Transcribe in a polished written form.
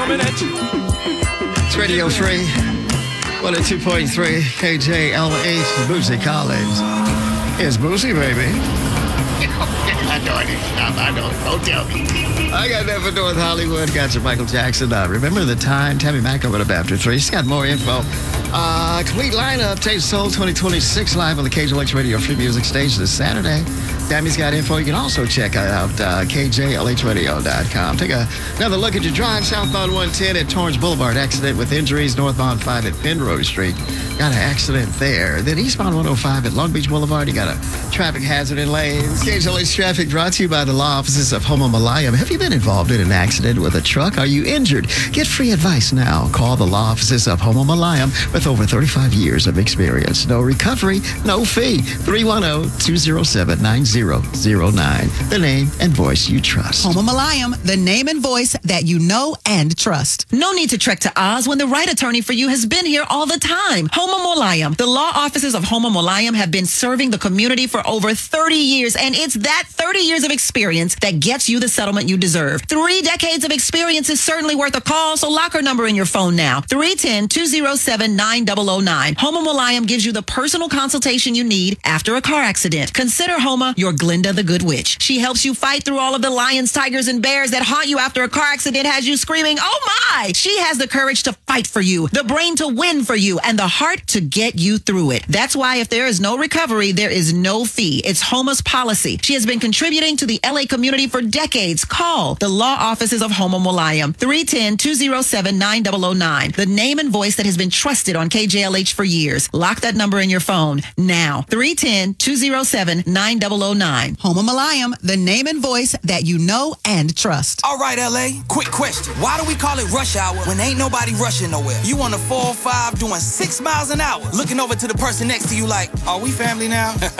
coming at you. It's Radio Free, 102.3 KJLH, Boosie Collins. It's Boosie, baby. I know I need to stop. I know. Don't tell me. I got that for North Hollywood. Got your Michael Jackson. Remember the time? Tammy Mack coming up after 3. She's got more info. Complete lineup. Taste Soul 2026 live on the KJLH Radio Free Music Stage this Saturday. Tammy's got info. You can also check out KJLHradio.com. Take another look at your drive. Southbound 110 at Torrance Boulevard. Accident with injuries. Northbound 5 at Penrose Street. Got an accident there. Then eastbound 105 at Long Beach Boulevard. You got a traffic hazard in lanes. KJLH traffic brought to you by the law offices of Homo Malayam. Have you been involved in an accident with a truck? Are you injured? Get free advice now. Call the law offices of Homo Malayam with over 35 years of experience. No recovery, no fee. 310-207-9009. The name and voice you trust. Homo Malayam, the name and voice that you know and trust. No need to trek to Oz when the right attorney for you has been here all the time. Homo Malayam. The law offices of Homo Malayam have been serving the community for over 30 years, and it's that 30 years of experience that gets you the settlement you deserve. 3 decades of experience is certainly worth a call, so lock her number in your phone now. 310-207-9009. Homo Malayam gives you the personal consultation you need after a car accident. Consider Homa your Glinda the Good Witch. She helps you fight through all of the lions, tigers, and bears that haunt you after a car accident has you screaming, oh my! She has the courage to fight for you, the brain to win for you, and the heart to get you through it. That's why if there is no recovery, there is no fee. It's Homa's policy. She has been contributing to the LA community for decades. Call the law offices of Homo Malayam. 310-207-9009. The name and voice that has been trusted on KJLH for years. Lock that number in your phone now. 310-207-9009. Homo Malayam, the name and voice that you know and trust. All right, LA, quick question. Why do we call it rush hour when ain't nobody rushing nowhere? You on the 405 doing 6 miles an hour, looking over to the person next to you like, are we family now?